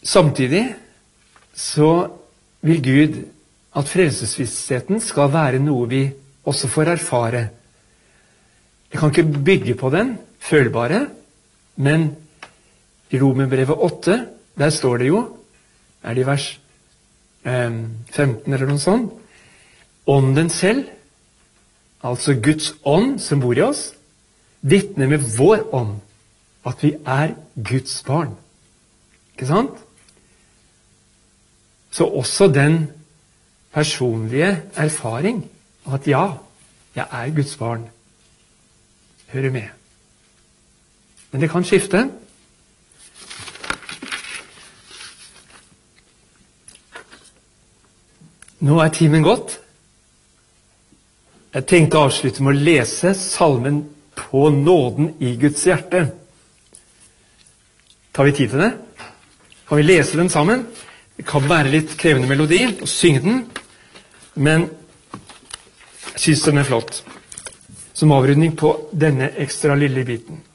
Samtidig så vil Gud at frelsesvissheten skal være noe vi også får erfare. Jeg kan ikke bygge på den, følbare, men i Romerbrevet 8, der står det jo, er det i vers 15 eller noe sånt, ånden selv, altså Guds ånd som bor i oss, vitner med vår ånd at vi er Guds barn. Ikke sant? Så også den personlige erfaring av at ja, jeg er Guds barn, hører med. Men det kan skifte. Nå er timen gått. Jeg tenkte å avslutte med å lese salmen På nåden i Guds hjerte. Tar vi tid til det? Kan vi lese den sammen? Det kan være litt krevende melodi å synge den, men jeg synes den er flott. Som avrunding på denne ekstra lille biten.